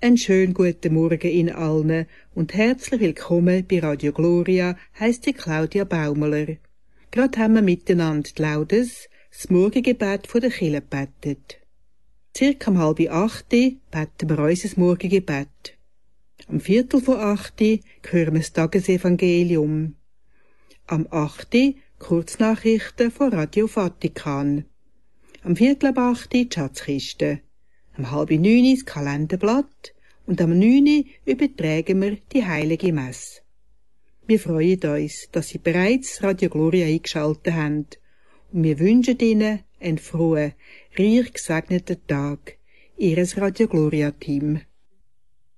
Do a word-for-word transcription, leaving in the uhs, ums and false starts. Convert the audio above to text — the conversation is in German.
Einen schönen guten Morgen Ihnen allen und herzlich willkommen bei Radio Gloria, heisst die Claudia Baumler. Gerade haben wir miteinander die Laudes, das Morgengebet von der Kirche gebetet. Circa um halb acht beten wir unser Morgengebet. Am Viertel vor acht hören wir das Tagesevangelium. Am acht Kurznachrichten von Radio Vatikan. Am Viertel ab acht die Schatzkiste. Am halb neun das Kalenderblatt und am neun übertragen wir die Heilige Messe. Wir freuen uns, dass Sie bereits Radio Gloria eingeschaltet haben und wir wünschen Ihnen einen frohen, reich gesegneten Tag. Ihres Radio Gloria Team.